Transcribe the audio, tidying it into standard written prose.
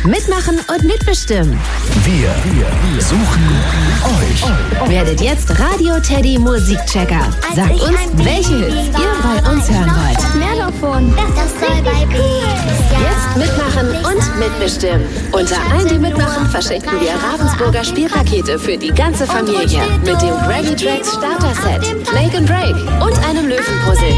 Mitmachen und mitbestimmen. Wir suchen euch. Werdet jetzt Radio Teddy Musikchecker. Sagt uns, welche Hits ihr bei uns hören wollt. Melofon. Das soll bei Jetzt mitmachen und mitbestimmen. Unter allen, die mitmachen, verschenken wir Ravensburger Spielpakete für die ganze Familie. Mit dem Gravy Tracks Starter Set, Make and Break und einem Löwenpuzzle.